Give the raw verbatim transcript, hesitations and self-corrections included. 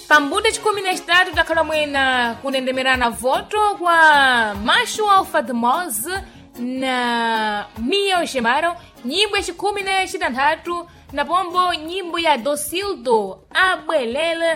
pambuto chikumi na chitatu takhala mwena kunendemerana voto kwa Macho Alfa de Moz na Mia Oxemaro, nyimbo ya chikumi na chitanthatu na pombo nyimbo ya Docildo Abwelela